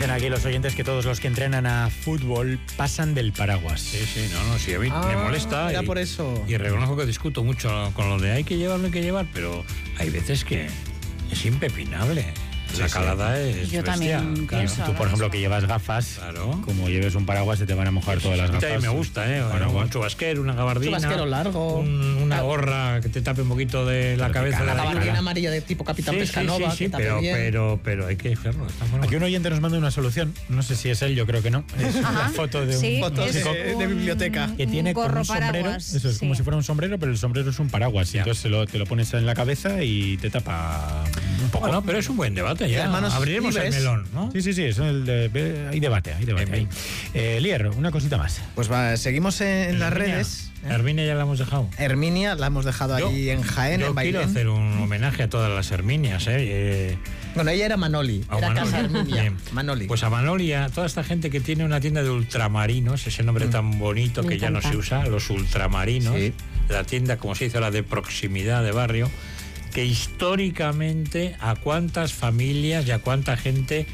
Dicen aquí los oyentes que todos los que entrenan a fútbol pasan del paraguas. Sí, sí, a mí me molesta. Era por eso. Y reconozco que discuto mucho con lo de hay que llevar, pero hay veces que es impepinable. La calada es Yo bestia. también Claro. pienso. Tú, por ejemplo, que llevas gafas, Claro. como lleves un paraguas se te van a mojar todas las gafas. A mí me gusta, un chubasquero, una gabardina. Chubasquero largo. Una gorra que te tape un poquito de la cabeza. La de gabardina cara. amarilla de tipo Capitán Sí, Pescanova. sí, que también pero hay que hacerlo. Aquí un oyente nos manda una solución, no sé si es él, yo creo que no. Es una foto de un Fotos chico de biblioteca. que tiene como gorro un sombrero. paraguas, Eso es sí. como si fuera un sombrero, pero el sombrero es un paraguas. Ya. Entonces te lo pones en la cabeza y te tapa un poco. Bueno, pero es un buen debate ya. Las manos Abriremos libres. el melón, ¿no? Sí, hay debate ahí. Lier, una cosita más. Pues va, seguimos en las Herminia. redes. Herminia ya la hemos dejado. Herminia la hemos dejado ahí en Jaén, Yo en quiero Bailén. hacer un homenaje a todas las Herminias, Bueno, ella era Manoli. A Era Manoli. Casa Herminia. Bien. Manoli. Pues a Manoli, a toda esta gente que tiene una tienda de ultramarinos, ese nombre tan bonito Me que ya no encanta. se usa, los ultramarinos, Sí. la tienda, como se dice ahora, de proximidad de barrio, que históricamente a cuántas familias y a cuánta gente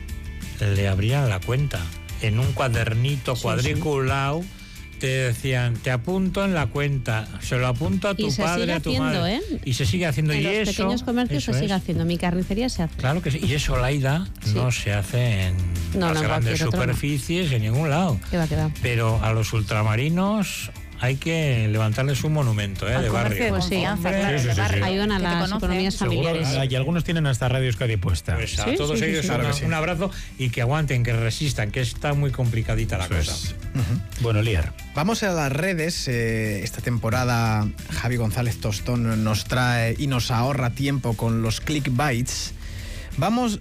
le abrían la cuenta. En un cuadernito cuadriculado te decían, te apunto en la cuenta, se lo apunto a tu Y se padre, sigue a tu haciendo, madre. ¿eh? Y se sigue haciendo. En y los eso, pequeños comercios eso se sigue es. haciendo. Mi carnicería se hace. Claro que sí. Y eso, Laida, Sí. no se hace en No, las en grandes cualquier otro, no. superficies, en ningún lado. ¿Qué va? Pero a los ultramarinos hay que levantarles un monumento, Al de comercio barrio. de Pues sí, confianza, hombre. claro, Sí, de sí, sí, barrio, sí. Ayudan a que te las conoce. economías Seguro. familiares. Y algunos tienen hasta Radio Euskadi puesta. Pues a Sí, todos sí, sí, ellos sí. Claro que sí. un abrazo y que aguanten, que resistan, que está muy complicadita la Eso cosa. es. Bueno, Lier. Vamos a las redes. Esta temporada Javi González Tostón nos trae y nos ahorra tiempo con los clickbites. Vamos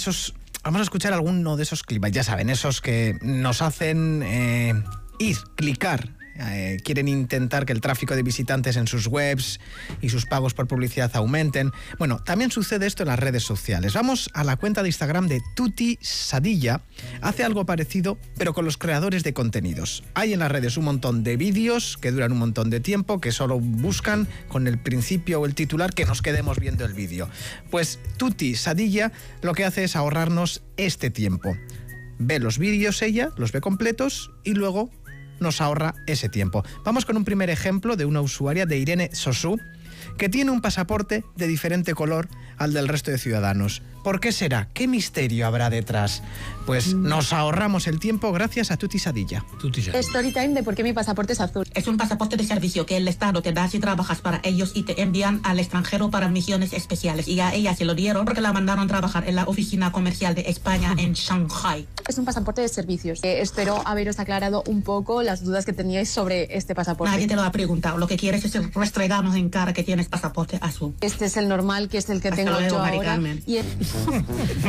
a escuchar alguno de esos clickbites. Ya saben, esos que nos hacen clicar. Quieren intentar que el tráfico de visitantes en sus webs y sus pagos por publicidad aumenten. Bueno, también sucede esto en las redes sociales. Vamos a la cuenta de Instagram de Tuti Sadilla. Hace algo parecido, pero con los creadores de contenidos. Hay en las redes un montón de vídeos que duran un montón de tiempo, que solo buscan con el principio o el titular que nos quedemos viendo el vídeo. Pues Tuti Sadilla lo que hace es ahorrarnos este tiempo. Ve los vídeos ella, los ve completos y luego nos ahorra ese tiempo. Vamos con un primer ejemplo de una usuaria, de Irene Sosú, que tiene un pasaporte de diferente color al del resto de ciudadanos. ¿Por qué será? ¿Qué misterio habrá detrás? Pues nos ahorramos el tiempo gracias a Tuti Sadilla. Tú te sabes. Story time de por qué mi pasaporte es azul. Es un pasaporte de servicio que el Estado te da si trabajas para ellos y te envían al extranjero para misiones especiales. Y a ella se lo dieron porque la mandaron a trabajar en la oficina comercial de España en Shanghai. Es un pasaporte de servicios. Espero haberos aclarado un poco las dudas que teníais sobre este pasaporte. Nadie te lo ha preguntado. Lo que quieres es restregarnos en cara que tienes pasaporte azul. Este es el normal, que es el que Hasta tengo luego, yo Mari ahora. Carmen. Y